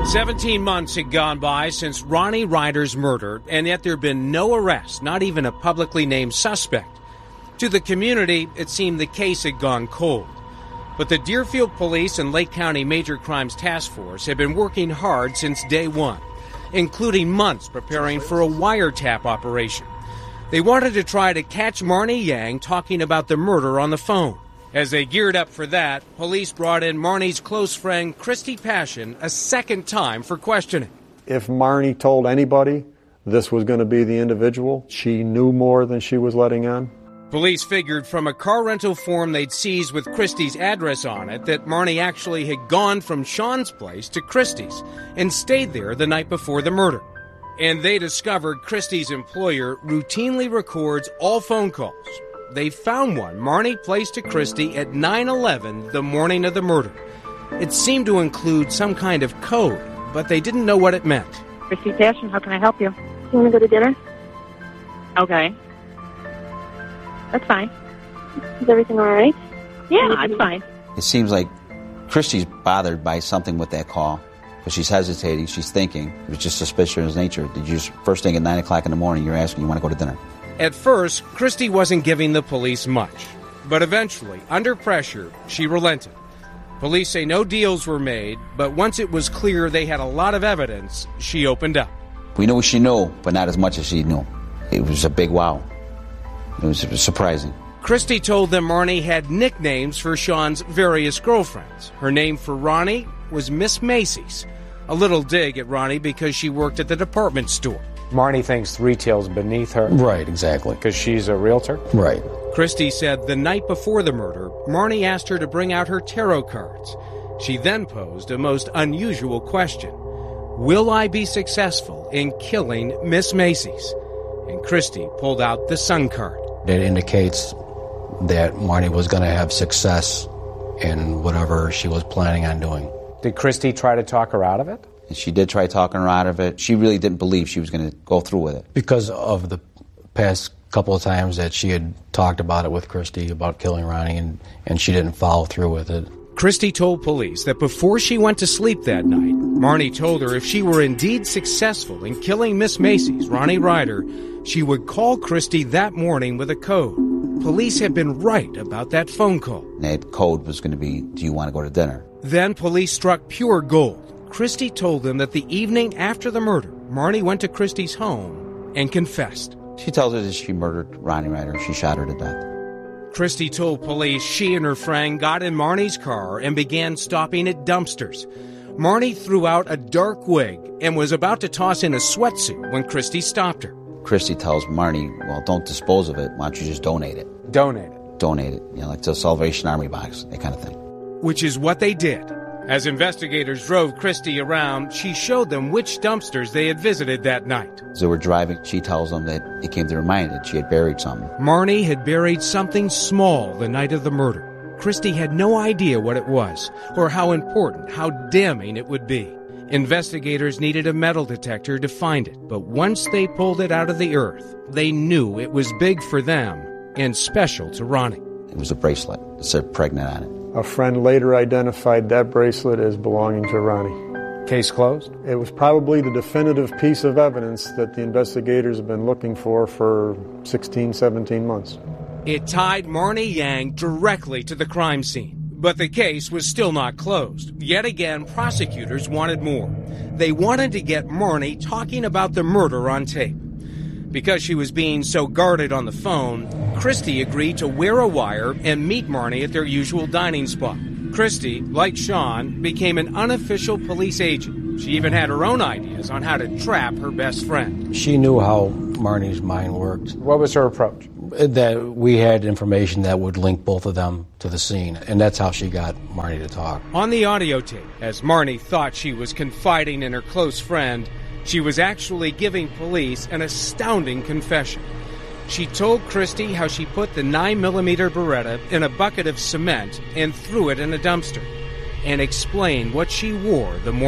17 months had gone by since Ronnie Ryder's murder, and yet there had been no arrest, not even a publicly named suspect. To the community, it seemed the case had gone cold. But the Deerfield Police and Lake County Major Crimes Task Force had been working hard since day one, including months preparing for a wiretap operation. They wanted to try to catch Marnie Yang talking about the murder on the phone. As they geared up for that, police brought in Marnie's close friend, Christy Passion, a second time for questioning. If Marnie told anybody this was going to be the individual, she knew more than she was letting on. Police figured from a car rental form they'd seized with Christy's address on it that Marnie actually had gone from Sean's place to Christy's and stayed there the night before the murder. And they discovered Christy's employer routinely records all phone calls. They found one Marnie placed to Christy at 9:11 the morning of the murder. It seemed to include some kind of code, but they didn't know what it meant. Christy Passion, how can I help you? You want to go to dinner? Okay. That's fine. Is everything all right? Yeah, I'm fine. It seems like Christy's bothered by something with that call because she's hesitating, she's thinking. It was just suspicious in nature. Did you first thing at 9 o'clock in the morning, you're asking you want to go to dinner? At first, Christy wasn't giving the police much, but eventually, under pressure, she relented. Police say no deals were made, but once it was clear they had a lot of evidence, she opened up. We knew what she knew, but not as much as she knew. It was a big wow. It was surprising. Christy told them Marnie had nicknames for Sean's various girlfriends. Her name for Ronnie was Miss Macy's, a little dig at Ronnie because she worked at the department store. Marnie thinks retail's beneath her. Right, exactly. Because she's a realtor? Right. Christy said the night before the murder, Marnie asked her to bring out her tarot cards. She then posed a most unusual question. Will I be successful in killing Miss Macy's? And Christy pulled out the Sun card. It indicates that Marnie was going to have success in whatever she was planning on doing. Did Christy try to talk her out of it? And she did try talking her out of it. She really didn't believe she was going to go through with it. Because of the past couple of times that she had talked about it with Christy, about killing Ronnie, and she didn't follow through with it. Christy told police that before she went to sleep that night, Marnie told her if she were indeed successful in killing Miss Macy's, Ronnie Ryder, she would call Christy that morning with a code. Police had been right about that phone call. That code was going to be, do you want to go to dinner? Then police struck pure gold. Christy told them that the evening after the murder, Marnie went to Christy's home and confessed. She tells her that she murdered Ronnie Ryder. She shot her to death. Christy told police she and her friend got in Marnie's car and began stopping at dumpsters. Marnie threw out a dark wig and was about to toss in a sweatsuit when Christy stopped her. Christy tells Marnie, well, don't dispose of it. Why don't you just donate it? Donate it? Donate it, like to a Salvation Army box, that kind of thing. Which is what they did. As investigators drove Christy around, she showed them which dumpsters they had visited that night. As they were driving, she tells them that it came to her mind that she had buried something. Marnie had buried something small the night of the murder. Christy had no idea what it was, or how important, how damning it would be. Investigators needed a metal detector to find it, but once they pulled it out of the earth, they knew it was big for them and special to Ronnie. It was a bracelet. It said pregnant on it. A friend later identified that bracelet as belonging to Ronnie. Case closed? It was probably the definitive piece of evidence that the investigators have been looking for 16, 17 months. It tied Marnie Yang directly to the crime scene. But the case was still not closed. Yet again, prosecutors wanted more. They wanted to get Marnie talking about the murder on tape. Because she was being so guarded on the phone, Christy agreed to wear a wire and meet Marnie at their usual dining spot. Christy, like Sean, became an unofficial police agent. She even had her own ideas on how to trap her best friend. She knew how Marnie's mind worked. What was her approach? That we had information that would link both of them to the scene, and that's how she got Marnie to talk. On the audio tape, as Marnie thought she was confiding in her close friend, she was actually giving police an astounding confession. She told Christy how she put the 9mm Beretta in a bucket of cement and threw it in a dumpster, and explained what she wore the morning